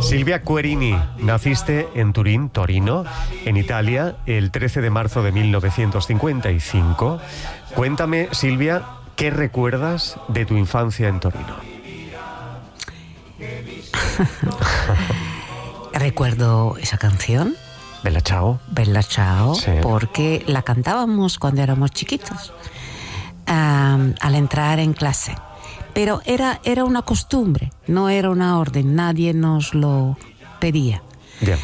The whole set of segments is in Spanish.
Silvia Querini, naciste en Turín, Torino, en Italia, el 13 de marzo de 1955. Cuéntame, Silvia, ¿qué recuerdas de tu infancia en Torino? Recuerdo esa canción, Bella Ciao. Bella Ciao, Sí. porque la cantábamos cuando éramos chiquitos, al entrar en clase. Pero era una costumbre, no era una orden, nadie nos lo pedía. Bien.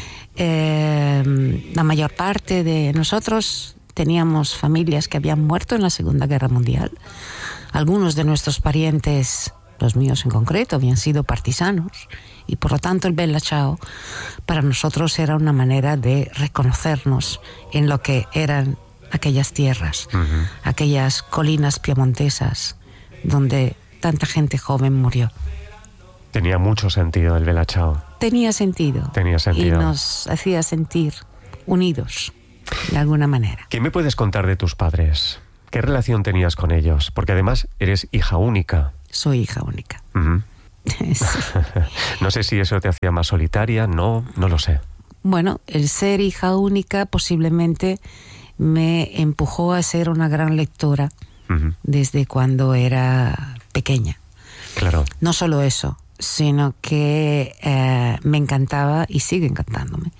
La mayor parte de nosotros teníamos familias que habían muerto en la Segunda Guerra Mundial. Algunos de nuestros parientes, los míos en concreto, habían sido partisanos. Y por lo tanto el Bella Ciao para nosotros era una manera de reconocernos en lo que eran aquellas tierras, aquellas colinas piemontesas donde tanta gente joven murió. Tenía mucho sentido el Bella Ciao. Tenía sentido. Y nos hacía sentir unidos, de alguna manera. ¿Qué me puedes contar de tus padres? ¿Qué relación tenías con ellos? Porque además eres hija única. Soy hija única. Sí. No sé si eso te hacía más solitaria, no lo sé. Bueno, el ser hija única posiblemente me empujó a ser una gran lectora desde cuando era pequeña. Claro. No solo eso, sino que me encantaba, y sigue encantándome,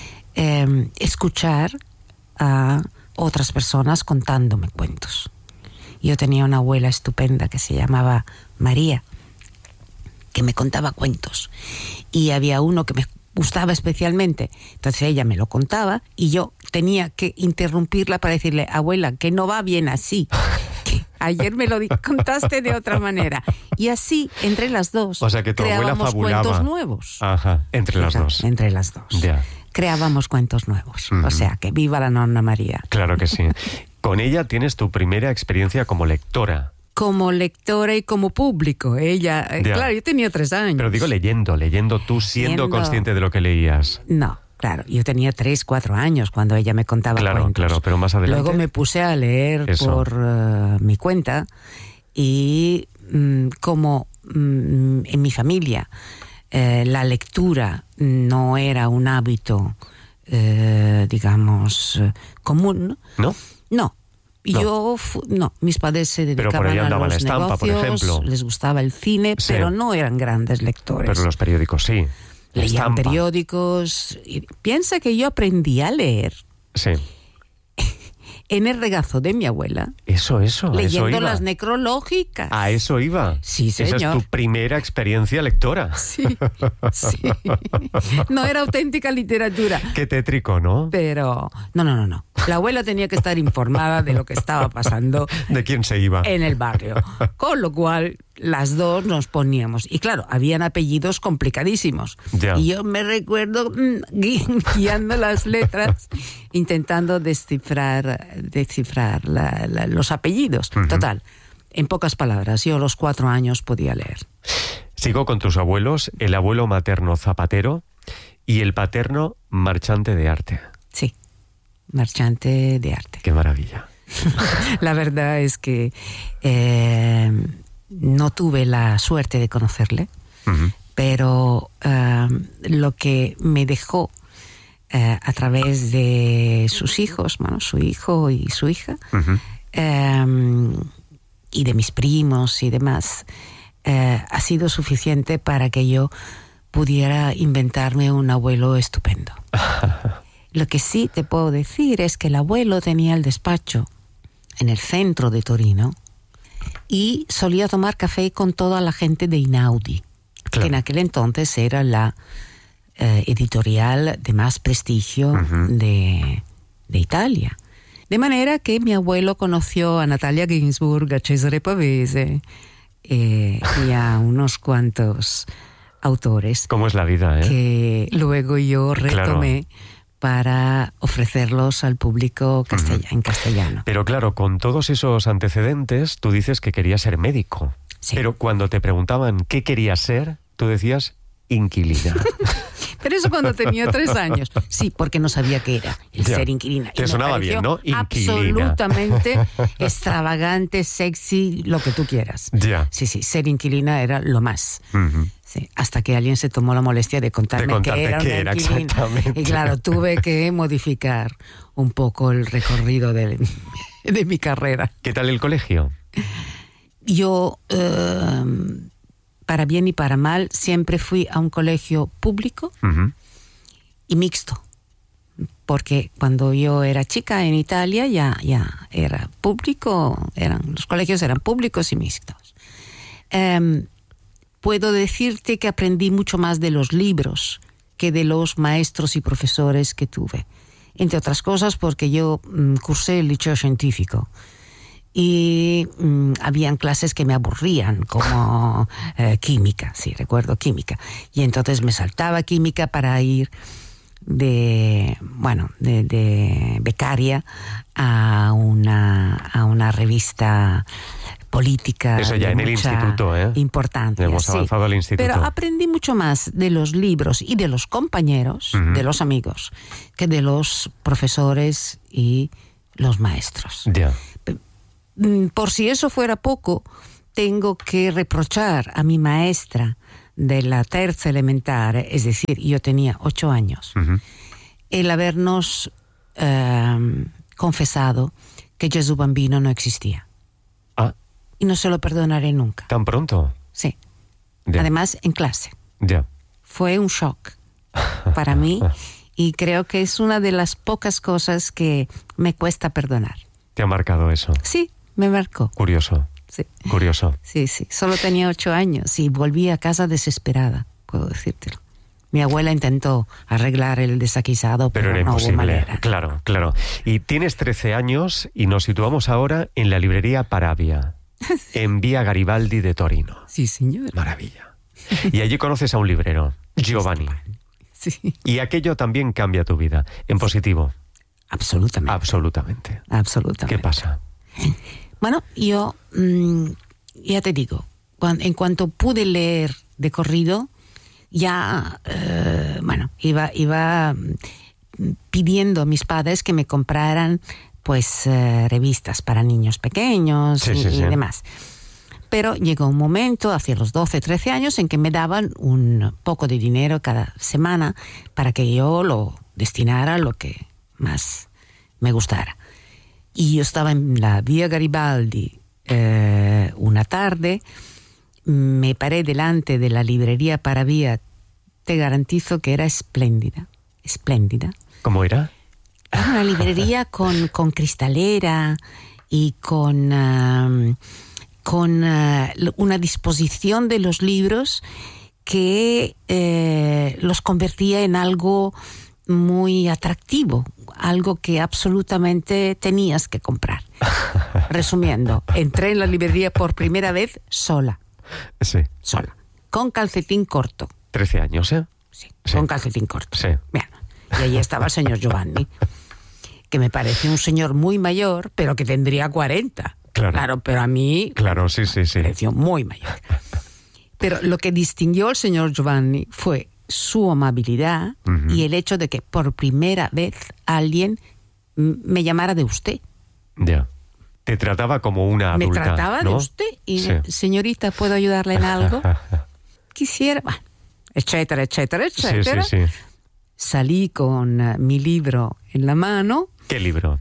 escuchar a otras personas contándome cuentos. Yo tenía una abuela estupenda que se llamaba María, que me contaba cuentos, y había uno que me gustaba especialmente. Entonces ella me lo contaba y yo tenía que interrumpirla para decirle: abuela, que no va bien así, que ayer me lo contaste de otra manera. Y así, entre las dos, o sea, que tu abuela fabulaba cuentos nuevos. Ajá, entre las dos. Entre las dos. Ya. Creábamos cuentos nuevos. O sea, que viva la nonna María. Claro que sí. Con ella tienes tu primera experiencia como lectora. Como lectora y como público. Ella, claro, yo tenía 3 años. Pero digo leyendo, tú siendo consciente de lo que leías. No, claro, yo tenía 3, 4 años cuando ella me contaba cuentos. Claro, pero más adelante. Luego me puse a leer por mi cuenta, y como en mi familia la lectura no era un hábito, digamos, común. ¿No? No. Mis padres se dedicaban a los estampa, negocios, por ejemplo. Les gustaba el cine, Sí. pero no eran grandes lectores. Pero los periódicos sí. Leían periódicos. Piensa que yo aprendí a leer en el regazo de mi abuela. Eso leyendo iba. las necrológicas. A eso iba. Sí, señor. Esa es tu primera experiencia lectora. Sí. No era auténtica literatura. Qué tétrico, ¿no? Pero no. La abuela tenía que estar informada de lo que estaba pasando. ¿De quién se iba? En el barrio. Con lo cual, las dos nos poníamos. Y claro, habían apellidos complicadísimos. Ya. Y yo me recuerdo guiando las letras, intentando descifrar los apellidos. Total, en pocas palabras, yo a los 4 años podía leer. Sigo con tus abuelos, el abuelo materno zapatero y el paterno marchante de arte. Sí, marchante de arte. Qué maravilla. La verdad es que no tuve la suerte de conocerle, pero lo que me dejó a través de sus hijos, su hijo y su hija, y de mis primos y demás, ha sido suficiente para que yo pudiera inventarme un abuelo estupendo. Lo que sí te puedo decir es que el abuelo tenía el despacho en el centro de Torino y solía tomar café con toda la gente de Einaudi, que en aquel entonces era la editorial de más prestigio de Italia. De manera que mi abuelo conoció a Natalia Ginzburg, a Cesare Pavese y a unos cuantos autores. ¿Cómo es la vida, que luego yo retomé para ofrecerlos al público en castellano. Pero claro, con todos esos antecedentes, tú dices que querías ser médico. Sí. Pero cuando te preguntaban qué querías ser, tú decías inquilina. Pero eso cuando tenía 3 años. Sí, porque no sabía qué era el ser inquilina. Te sonaba bien, ¿no? Inquilina. Absolutamente extravagante, sexy, lo que tú quieras. Ya. Sí, ser inquilina era lo más. Sí, hasta que alguien se tomó la molestia de contarme qué era una inquilina. Exactamente. Y claro, tuve que modificar un poco el recorrido de mi carrera. ¿Qué tal el colegio? Yo, para bien y para mal, siempre fui a un colegio público y mixto. Porque cuando yo era chica en Italia ya era público, los colegios eran públicos y mixtos. Puedo decirte que aprendí mucho más de los libros que de los maestros y profesores que tuve. Entre otras cosas porque yo cursé el liceo científico y habían clases que me aburrían, como química, sí, recuerdo química. Y entonces me saltaba química para ir de becaria a una revista política. Eso ya en el instituto, importancia. Hemos avanzado al instituto. Pero aprendí mucho más de los libros y de los compañeros, de los amigos, que de los profesores y los maestros. Ya. Por si eso fuera poco, tengo que reprochar a mi maestra de la terza elementare, es decir, yo tenía 8 años, el habernos confesado que Gesù Bambino no existía. Y no se lo perdonaré nunca. ¿Tan pronto? Sí. Ya. Además, en clase. Ya. Fue un shock para mí y creo que es una de las pocas cosas que me cuesta perdonar. ¿Te ha marcado eso? Sí, me marcó. Curioso. Sí. Curioso. Sí. Solo tenía 8 años y volví a casa desesperada, puedo decírtelo. Mi abuela intentó arreglar el desaguisado, pero era no imposible. hubo manera. Claro. Y tienes 13 años y nos situamos ahora en la librería Paravia, en Vía Garibaldi de Torino. Sí, señor. Maravilla. Y allí conoces a un librero, Giovanni. Sí. Y aquello también cambia tu vida, en positivo. Absolutamente. ¿Qué pasa? Bueno, yo ya te digo, en cuanto pude leer de corrido, ya iba pidiendo a mis padres que me compraran pues revistas para niños pequeños y demás. Pero llegó un momento, hacia los 12, 13 años, en que me daban un poco de dinero cada semana para que yo lo destinara a lo que más me gustara. Y yo estaba en la Vía Garibaldi una tarde, me paré delante de la librería Paravia, te garantizo que era espléndida. ¿Cómo era? Era una librería con cristalera y con una disposición de los libros que los convertía en algo muy atractivo, algo que absolutamente tenías que comprar. Resumiendo, entré en la librería por primera vez sola. Sí. Sola. Con calcetín corto. 13 años, ¿eh? Sí, con calcetín corto. Sí. Bien. Y allí estaba el señor Giovanni, que me parece un señor muy mayor, pero que tendría 40. Claro, pero a mí... Claro, sí. Me pareció muy mayor. Pero lo que distinguió al señor Giovanni fue su amabilidad y el hecho de que por primera vez alguien me llamara de usted. Ya. Te trataba como una adulta, me trataba ¿no? de usted y señorita, ¿puedo ayudarle en algo? Quisiera, etcétera. Sí. Salí con mi libro en la mano. ¿Qué libro?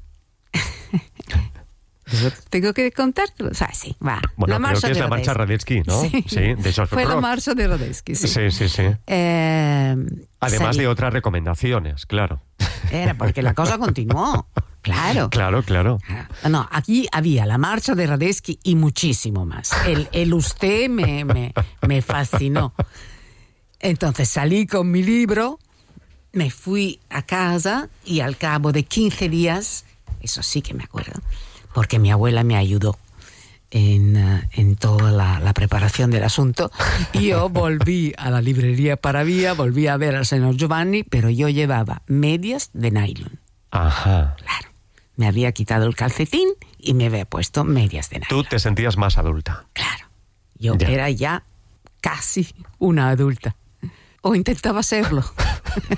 Tengo que contártelo. O sea, sí, va. Bueno, creo que es la marcha Radetzky, ¿no? Sí, de George Fue Rock. la marcha de Radetzky, sí. Sí. Además de otras recomendaciones, claro. Era porque la cosa continuó. Claro. Claro. No, aquí había la marcha de Radetzky y muchísimo más. El usted me fascinó. Entonces salí con mi libro, me fui a casa y al cabo de 15 días, eso sí que me acuerdo, porque mi abuela me ayudó en toda la preparación del asunto, y yo volví a la librería Paravia, volví a ver al señor Giovanni, pero yo llevaba medias de nylon. Ajá. Claro. Me había quitado el calcetín y me había puesto medias de nylon. Tú te sentías más adulta. Claro. Yo era ya casi una adulta. o intentaba serlo.